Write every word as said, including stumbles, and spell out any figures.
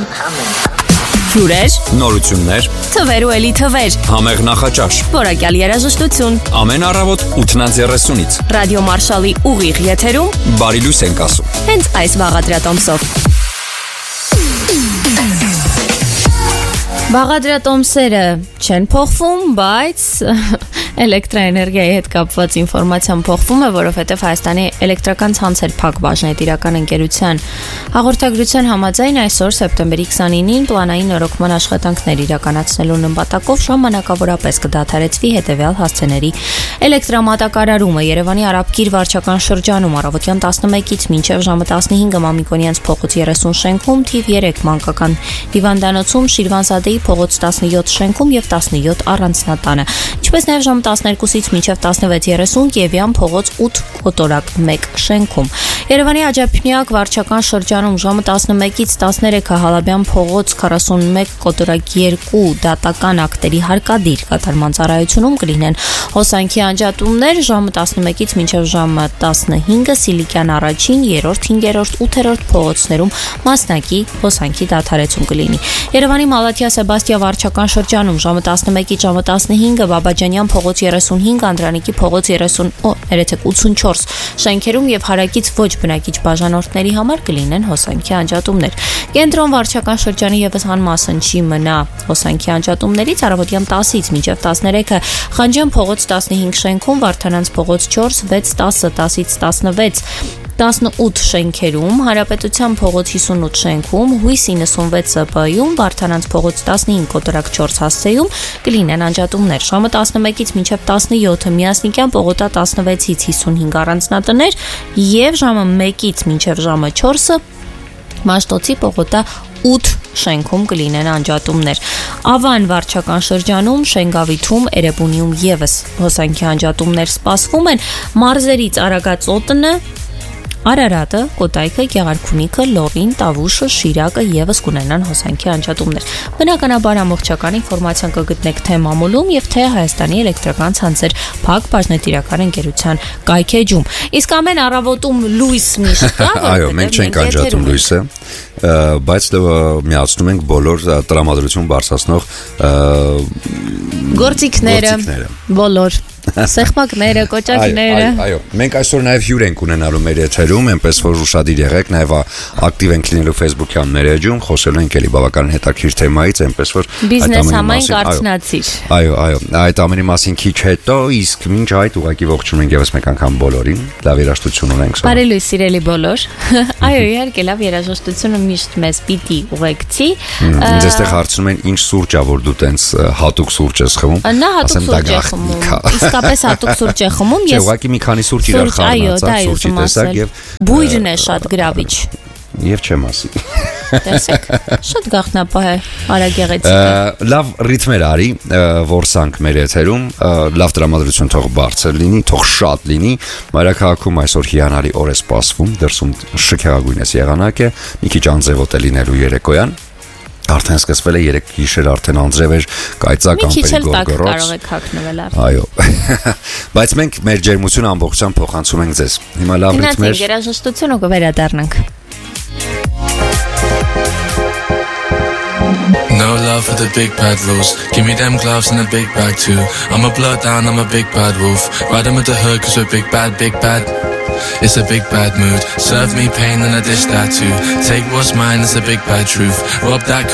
Հյուրեր, նորություններ, թվեր ու էլի թվեր, համեղ նախաճաշ, որակյալ երաժշտություն, ամեն առավոտ ութից երեսունից, Ռադիո Մարշալի ուղիղ եթերում, բարի լույս ենք ասում, հենց այս բաղադրատոմսով։ Բաղադրատոմսերը չեն փոխվում, բայց էլեկտրաէներգիայի հետ կապված ինֆորմացիան փոխվում է, որովհետև Հայաստանի էլեկտրական ցանցեր ՓԱԿ բաժնետիրական ընկերության հաղորդագրության համաձայն այսօր սեպտեմբերի քսանինին պլանային նորոգման աշխատանքներ իրականացնելու նպատակով ժամանակավորապես կդադարեցվի հետևյալ հասցեների էլեկտրամատակարարումը Երևանի Արաբկիր վարչական շրջանում առավոտյան տասնմեկից մինչև ժամը տասնհինգը Մամիկոնյանց փողոց երեսուն շենքում, թիվ երեք մանկական հիվանդանոցում, Շիրվանզադեի փողոց տասնյոթ շենքում եւ տասնյոթ առանձնատանը, ինչպես նաեւ ժամը տասներկուսից մինչև տասնվեց երեսուն Կիևյան փողոց ութ կոտորակ մեկ շենքում։ Երևանի Աջափնյակ վարչական շրջանում ժամը տասնմեկից տասներեքը Հալաբյան փողոց քառասունմեկ կոտորակ երկու դատական ակտերի հարկադիր կատարման ծառայությունում կլինեն հոսանքի անջատումներ ժամը տասնմեկից մինչև ժամը տասնհինգը Սիլիկյան առաջին, երրորդ, հինգերորդ, ութերորդ փողոցներում մասնակի հոսանքի դադարեցում կլինի։ Երևանի Մալաթիա Սեբաստիա վարչական շրջանում ժամը տասնմեկից ժամը տասնհինգը Բաբաջանյան փողոց երեսունհինգ, Անդրանիկի փողոց երեսուն, երեք ութսունչորս շենքերում եւ հարակից ոչ բնակիչ բաժանորդների համար կլինեն հոսանքի անջատումներ։ Կենտրոն վարչական շրջանի եւս անմասն չի մնա հոսանքի անջատումներից առավոտյան տասից մինչև տասներեքը Խանջյան փողոց տասնհինգ շենքում, Վարդանանց փողոց չորս, վեց, տասը, տասից տասնվեց տասնութ շենքերում, Հանրապետության փողոց հիսունութ շենքում, Հույս իննսունվեց ՍՊ-ում, Վարդանանց փողոց տասնհինգ կոտորակ չորս հասցեում կլինեն անջատումներ։ Ժամը տասնմեկից մինչև տասնյոթը Միասնիկյան պողոտա տասնվեցից հիսունհինգ առանձնատներ եւ ժամը մեկից մինչև ժամը չորսը Մաշտոցի պողոտա ութ շենքում կլինեն անջատումներ։ Ավան վարչական շրջանում, Շենգավիթում, Էրեբունիում եւս հոսանքի անջատումներ սպասվում են։ Մարզերից Արագածոտնը, Արարատը, Կոտայքը, Գեղարքունիքը, Լոռին, Տավուշը, Շիրակը եւս կունենան հոսանքի անջատումներ։ Բնականաբար ամբողջական ինֆորմացիան կգտնեք թե մամուլում եւ թե Հայաստանի էլեկտրական ցանցեր ՓԱԿ բաժնետիրական ընկերության կայքեջում։ Իսկ ամեն առավոտում լույս միշտ կա, այո, մենք չենք անջատում լույսը, բայց միացնում ենք բոլոր տրամադրություն բարձրացնող գործիքները, բոլոր սեղմակները, կոճակները։ Այո, մենք այսօր նաև հյուր ենք ունենալու մեր եթերում, այնպես որ ուշադիր եղեք, նաև ակտիվ ենք լինելու Facebook-յան մեր էջում, խոսելու ենք էլի բավական հետաքրքիր թեմայից, այնպես որ բիզնես համայնք արցնացիր։ Այո, այո, այդ ամենի մասին քիչ հետո, իսկ մինչ այդ ուղղակի ողջունում ենք եւս մեկ անգամ բոլորին, լավ երաժշտություն ունենք։ Բարի լույս, սիրելի բոլոր։ Այո, իհարկե, լավ երաժշտությունը միշտ մեզ պիտի ուղեկցի։ Ինձ էստեղ հարցնում են, ինչ սուրճ ա, որ դու տենց հատուկ սուրճ ես խմում։ Նա հատուկ սուրճ է խմում։ Իսկապես հատուկ սուրճ է խմում։ Ես ուղղակի մի քանի սուրճ իրար խառնած, սուրճի տեսակ եւ բույրն է շատ գրավիչ։ Եվ չեմ ասի։ Տեսեք, շատ գաղտնապահ է, արագեղեցիկ։ Լավ ռիթմեր արի, որսանք մեր եթերում, լավ տրամադրություն թող բարձր լինի, թող շատ լինի։ Մայրաքաղաքում այսօր հիանալի օր է սպասվում, դրսում շքեղագույնես եղանակ է, մի քիչ անձևոտ է լինելու երեկոյան։ Արդեն սկսվել է երեք գիշեր, արդեն անձրև էր, կայծակ ամպերի գորգորոց։ Կարող եք հագնվել։ Այո։ Բայց մենք մեր ջերմությունը ամբողջությամբ փոխանցում ենք ձեզ։ Հիմա լավ ռիթմեր։ Գնացինք երաժշտություն ու կվերադառնանք։ No love for the big bad rules. Give me them gloves and a big bag too. I'm a blood down, I'm a big bad wolf. Riding with the hood cause we're big bad, big bad. It's a big bad mood. Serve me pain and I dish that too. Take what's mine, it's a big bad truth. Rob that